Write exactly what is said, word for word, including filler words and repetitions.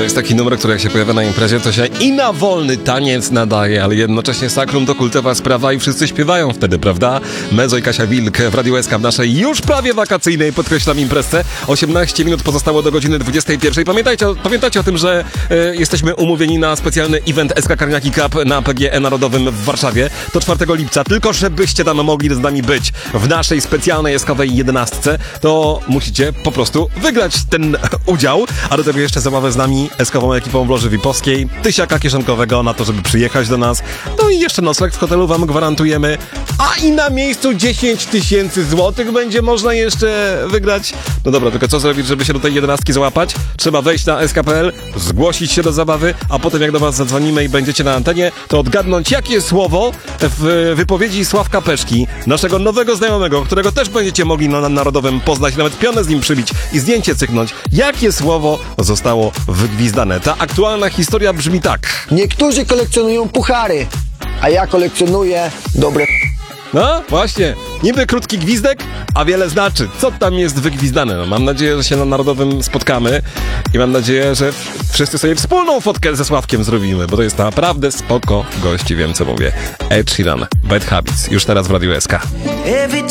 To jest taki numer, który jak się pojawia na imprezie, to się i na wolny taniec nadaje, ale jednocześnie sakrum to kultowa sprawa i wszyscy śpiewają wtedy, prawda? Mezo i Kasia Wilk w Radiu S K w naszej już prawie wakacyjnej, podkreślam, imprezce. osiemnaście minut pozostało do godziny dwudziestej pierwszej. Pamiętajcie, pamiętajcie o tym, że e, jesteśmy umówieni na specjalny event S K Karniaki Cup na P G E Narodowym w Warszawie. To czwartego lipca. Tylko żebyście tam mogli z nami być w naszej specjalnej eskowej jedenastce, to musicie po prostu wygrać ten udział, a do tego jeszcze zabawę z nami, eskową ekipą w Loży V I P-owskiej, tysiaka kieszonkowego na to, żeby przyjechać do nas, no i jeszcze nocleg w hotelu wam gwarantujemy, a i na miejscu dziesięć tysięcy złotych będzie można jeszcze wygrać. No dobra, tylko co zrobić, żeby się do tej jedenastki załapać? Trzeba wejść na S K kropka P L, zgłosić się do zabawy, a potem jak do was zadzwonimy i będziecie na antenie, to odgadnąć, jakie słowo w wypowiedzi Sławka Peszki, naszego nowego znajomego, którego też będziecie mogli na Narodowym poznać, nawet pionę z nim przybić i zdjęcie cyknąć, jakie słowo zostało wygwizdane. Ta aktualna historia brzmi tak. Niektórzy kolekcjonują puchary, a ja kolekcjonuję dobre... No, właśnie. Niby krótki gwizdek, a wiele znaczy. Co tam jest wygwizdane? No, mam nadzieję, że się na Narodowym spotkamy i mam nadzieję, że wszyscy sobie wspólną fotkę ze Sławkiem zrobimy, bo to jest naprawdę spoko gości, wiem co mówię. Ed Sheeran, Bad Habits, już teraz w Radiu S K.